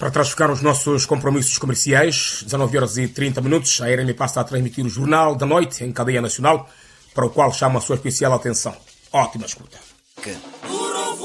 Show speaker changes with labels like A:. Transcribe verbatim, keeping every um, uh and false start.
A: Para trás ficaram os nossos compromissos comerciais. dezanove horas e trinta minutos. A R M passa a transmitir o Jornal da Noite em cadeia nacional, para o qual chama a sua especial atenção. Ótima escuta.
B: Que...